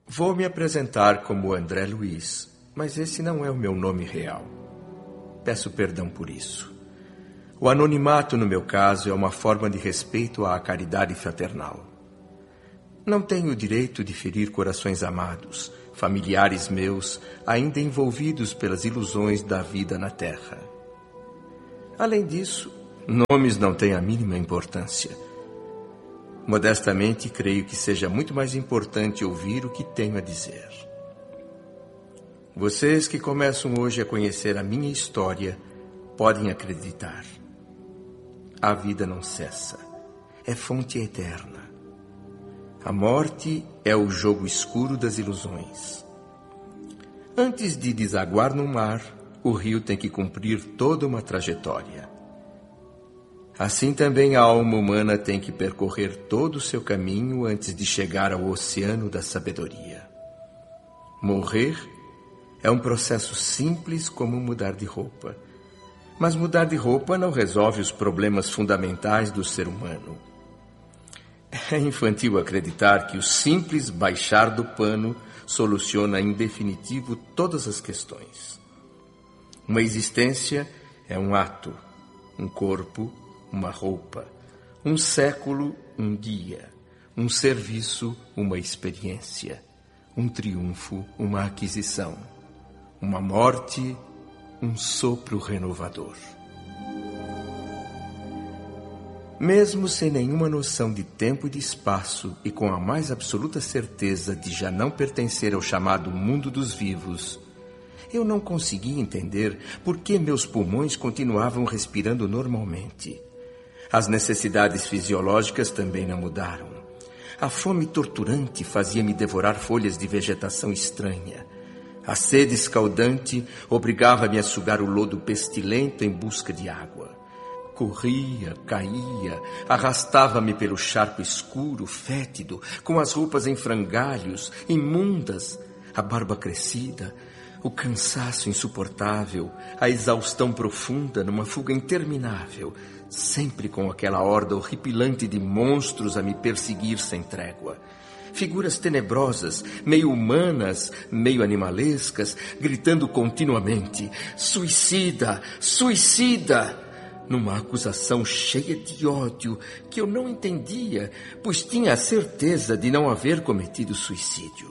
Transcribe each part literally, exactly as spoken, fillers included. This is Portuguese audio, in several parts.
Vou me apresentar como André Luiz, mas esse não é o meu nome real. Peço perdão por isso. O anonimato, no meu caso, é uma forma de respeito à caridade fraternal. Não tenho o direito de ferir corações amados, familiares meus, ainda envolvidos pelas ilusões da vida na Terra. Além disso, nomes não têm a mínima importância. Modestamente, creio que seja muito mais importante ouvir o que tenho a dizer. Vocês que começam hoje a conhecer a minha história podem acreditar. A vida não cessa. É fonte eterna. A morte é o jogo escuro das ilusões. Antes de desaguar no mar, o rio tem que cumprir toda uma trajetória. Assim também a alma humana tem que percorrer todo o seu caminho antes de chegar ao oceano da sabedoria. Morrer é um processo simples como mudar de roupa. Mas mudar de roupa não resolve os problemas fundamentais do ser humano. É infantil acreditar que o simples baixar do pano soluciona em definitivo todas as questões. Uma existência é um ato, um corpo, uma roupa, um século, um dia, um serviço, uma experiência, um triunfo, uma aquisição, uma morte, um sopro renovador. Mesmo sem nenhuma noção de tempo e de espaço e com a mais absoluta certeza de já não pertencer ao chamado mundo dos vivos, eu não conseguia entender por que meus pulmões continuavam respirando normalmente. As necessidades fisiológicas também não mudaram. A fome torturante fazia-me devorar folhas de vegetação estranha. A sede escaldante obrigava-me a sugar o lodo pestilento em busca de água. Corria, caía, arrastava-me pelo charco escuro, fétido, com as roupas em frangalhos, imundas, a barba crescida, o cansaço insuportável, a exaustão profunda numa fuga interminável, sempre com aquela horda horripilante de monstros a me perseguir sem trégua. Figuras tenebrosas, meio humanas, meio animalescas, gritando continuamente: suicida! Suicida! Numa acusação cheia de ódio que eu não entendia, pois tinha a certeza de não haver cometido suicídio.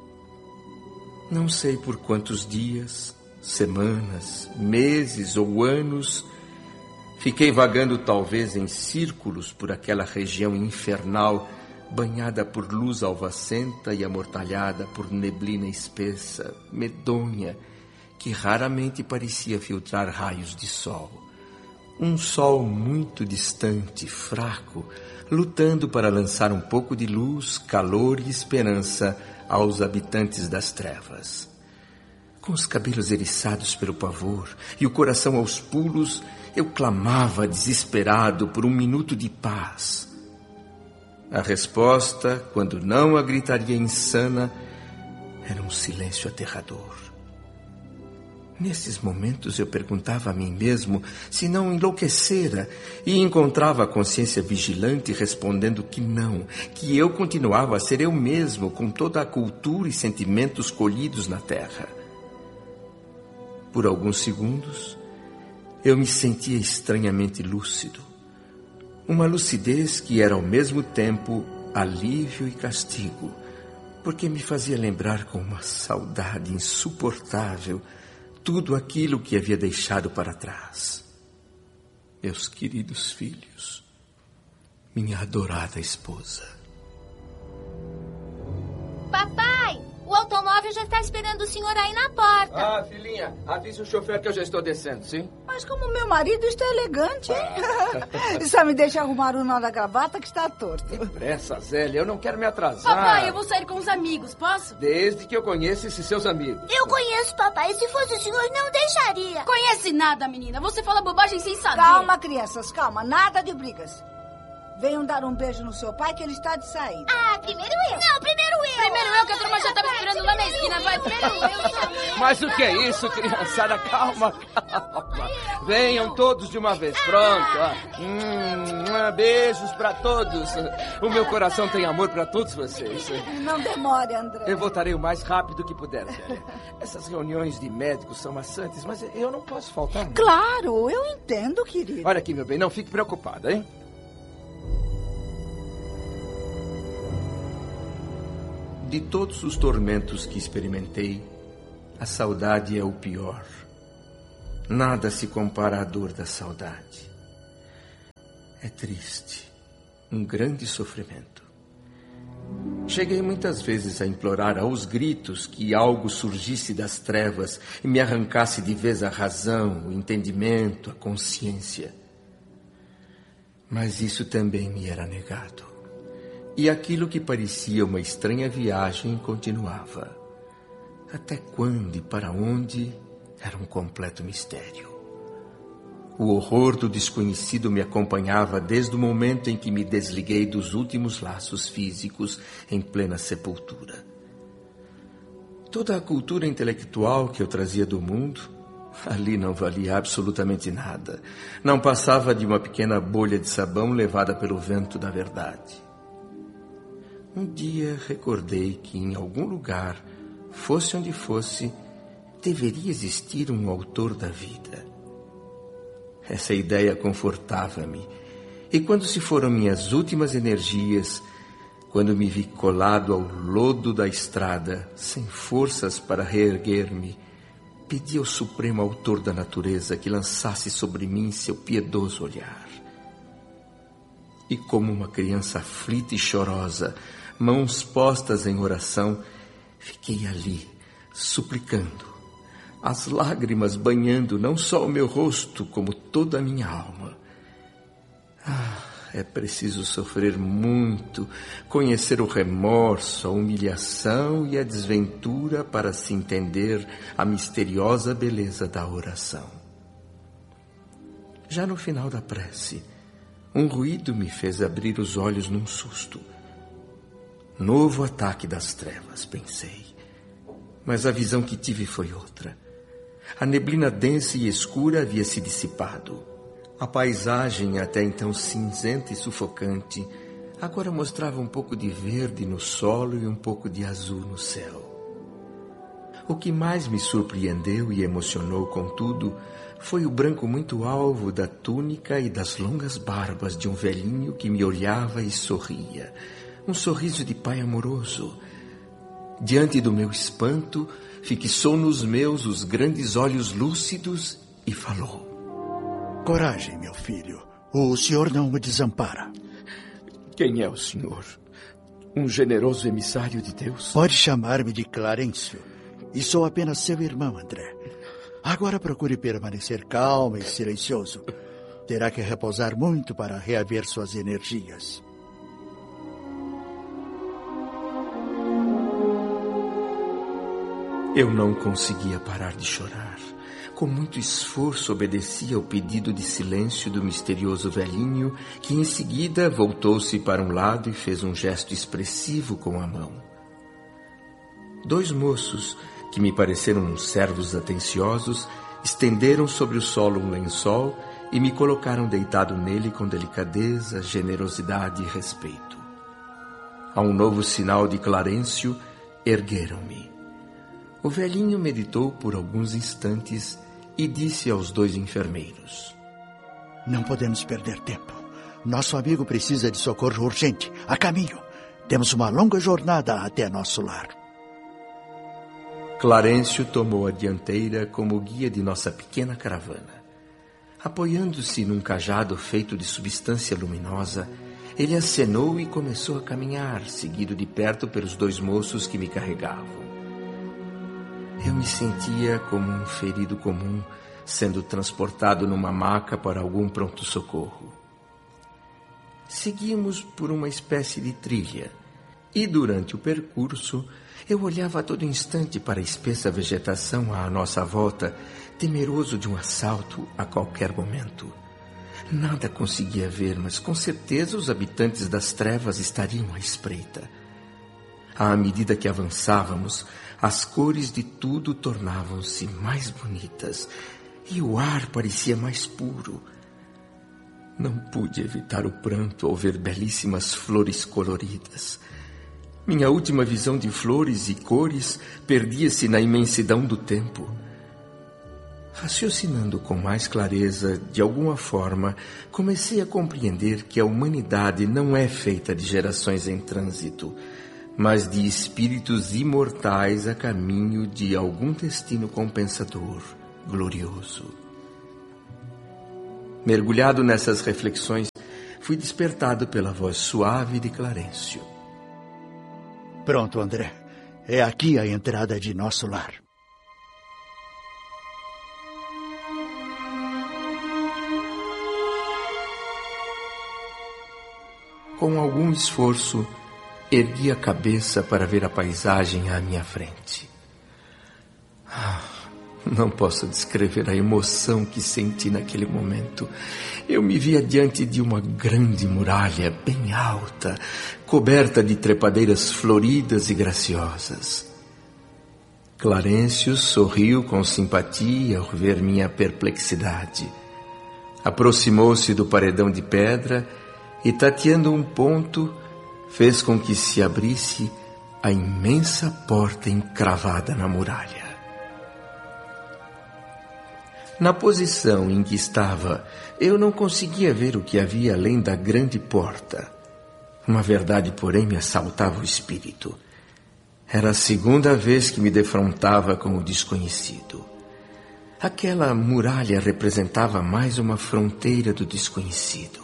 Não sei por quantos dias, semanas, meses ou anos, fiquei vagando talvez em círculos por aquela região infernal, banhada por luz alvacenta e amortalhada por neblina espessa, medonha, que raramente parecia filtrar raios de sol. Um sol muito distante, fraco, lutando para lançar um pouco de luz, calor e esperança aos habitantes das trevas. Com os cabelos eriçados pelo pavor e o coração aos pulos, eu clamava desesperado por um minuto de paz. A resposta, quando não a gritaria insana, era um silêncio aterrador. Nesses momentos eu perguntava a mim mesmo se não enlouquecera e encontrava a consciência vigilante respondendo que não, que eu continuava a ser eu mesmo com toda a cultura e sentimentos colhidos na terra. Por alguns segundos, eu me sentia estranhamente lúcido. Uma lucidez que era ao mesmo tempo alívio e castigo, porque me fazia lembrar com uma saudade insuportável tudo aquilo que havia deixado para trás. Meus queridos filhos, minha adorada esposa. Papai, o automóvel já está esperando o senhor aí na porta. Ah, filhinha, avise o chofer que eu já estou descendo, sim? Mas como meu marido está elegante, hein? Só me deixa arrumar o nó da gravata que está torto. Depressa, Zélia, eu não quero me atrasar. Papai, eu vou sair com os amigos, posso? Desde que eu conheça esses seus amigos. Eu conheço, papai, e se fosse o senhor, não deixaria. Conhece nada, menina. Você fala bobagem sem saber. Calma, crianças, calma. Nada de brigas. Venham dar um beijo no seu pai, que ele está de saída. Ah, primeiro eu. Não, primeiro eu. Primeiro eu, que a turma já está me esperando lá na esquina. Vai, primeiro eu. Mas o que é isso, criançada? Calma, calma. Venham todos de uma vez. Pronto. ó. Hum, beijos pra todos. O meu coração tem amor pra todos vocês. Não demore, André. Eu voltarei o mais rápido que puder, Zélia. Essas reuniões de médicos são maçantes, mas eu não posso faltar. Não. Claro, eu entendo, querido. Olha aqui, meu bem, não fique preocupada, hein? De todos os tormentos que experimentei, a saudade é o pior. Nada se compara à dor da saudade. É triste, um grande sofrimento. Cheguei muitas vezes a implorar aos gritos que algo surgisse das trevas e me arrancasse de vez a razão, o entendimento, a consciência. Mas isso também me era negado. E aquilo que parecia uma estranha viagem continuava. Até quando e para onde era um completo mistério. O horror do desconhecido me acompanhava desde o momento em que me desliguei dos últimos laços físicos em plena sepultura. Toda a cultura intelectual que eu trazia do mundo, ali não valia absolutamente nada. Não passava de uma pequena bolha de sabão levada pelo vento da verdade. Um dia recordei que em algum lugar, fosse onde fosse, deveria existir um autor da vida. Essa ideia confortava-me. E quando se foram minhas últimas energias, quando me vi colado ao lodo da estrada, sem forças para reerguer-me, pedi ao supremo autor da natureza que lançasse sobre mim seu piedoso olhar. E como uma criança aflita e chorosa, mãos postas em oração, fiquei ali, suplicando, as lágrimas banhando não só o meu rosto, como toda a minha alma. Ah, é preciso sofrer muito, conhecer o remorso, a humilhação e a desventura para se entender a misteriosa beleza da oração. Já no final da prece, um ruído me fez abrir os olhos num susto. Novo ataque das trevas, pensei. Mas a visão que tive foi outra. A neblina densa e escura havia se dissipado. A paisagem, até então cinzenta e sufocante, agora mostrava um pouco de verde no solo e um pouco de azul no céu. O que mais me surpreendeu e emocionou, contudo, foi o branco muito alvo da túnica e das longas barbas de um velhinho que me olhava e sorria. Um sorriso de pai amoroso. Diante do meu espanto, fixou nos meus os grandes olhos lúcidos e falou: Coragem, meu filho. O senhor não me desampara. Quem é o senhor? Um generoso emissário de Deus? Pode chamar-me de Clarencio. E sou apenas seu irmão, André. Agora procure permanecer calmo e silencioso. Terá que repousar muito para reaver suas energias. Eu não conseguia parar de chorar. Com muito esforço obedeci ao pedido de silêncio do misterioso velhinho, que em seguida voltou-se para um lado e fez um gesto expressivo com a mão. Dois moços, que me pareceram servos atenciosos, estenderam sobre o solo um lençol e me colocaram deitado nele com delicadeza, generosidade e respeito. A um novo sinal de Clarencio, ergueram-me. O velhinho meditou por alguns instantes e disse aos dois enfermeiros: Não podemos perder tempo. Nosso amigo precisa de socorro urgente. A caminho. Temos uma longa jornada até nosso lar. Clarencio tomou a dianteira como guia de nossa pequena caravana. Apoiando-se num cajado feito de substância luminosa, ele acenou e começou a caminhar, seguido de perto pelos dois moços que me carregavam. Eu me sentia como um ferido comum, sendo transportado numa maca para algum pronto-socorro. Seguimos por uma espécie de trilha, e durante o percurso, eu olhava a todo instante para a espessa vegetação à nossa volta, temeroso de um assalto a qualquer momento. Nada conseguia ver, mas com certeza os habitantes das trevas estariam à espreita. À medida que avançávamos, as cores de tudo tornavam-se mais bonitas, e o ar parecia mais puro. Não pude evitar o pranto ao ver belíssimas flores coloridas. Minha última visão de flores e cores perdia-se na imensidão do tempo. Raciocinando com mais clareza, de alguma forma, comecei a compreender que a humanidade não é feita de gerações em trânsito, mas de espíritos imortais a caminho de algum destino compensador, glorioso. Mergulhado nessas reflexões, fui despertado pela voz suave de Clarencio. Pronto, André. É aqui a entrada de nosso lar. Com algum esforço, ergui a cabeça para ver a paisagem à minha frente. Ah, não posso descrever a emoção que senti naquele momento. Eu me via diante de uma grande muralha bem alta, coberta de trepadeiras floridas e graciosas. Clarencio sorriu com simpatia ao ver minha perplexidade. Aproximou-se do paredão de pedra e, tateando um ponto, fez com que se abrisse a imensa porta encravada na muralha. Na posição em que estava, eu não conseguia ver o que havia além da grande porta. Uma verdade, porém, me assaltava o espírito. Era a segunda vez que me defrontava com o desconhecido. Aquela muralha representava mais uma fronteira do desconhecido.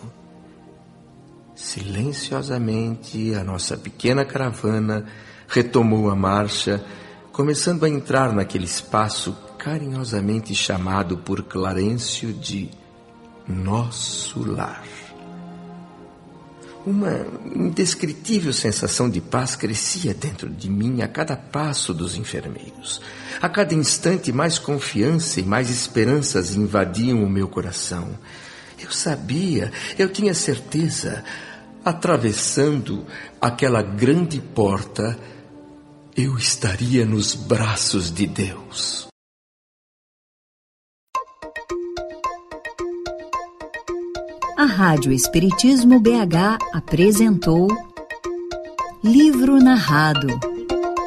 Silenciosamente, a nossa pequena caravana retomou a marcha, começando a entrar naquele espaço carinhosamente chamado por Clarencio de nosso lar. Uma indescritível sensação de paz crescia dentro de mim a cada passo dos enfermeiros. A cada instante, mais confiança e mais esperanças invadiam o meu coração. Eu sabia, eu tinha certeza, atravessando aquela grande porta, eu estaria nos braços de Deus. A Rádio Espiritismo B H apresentou Livro Narrado.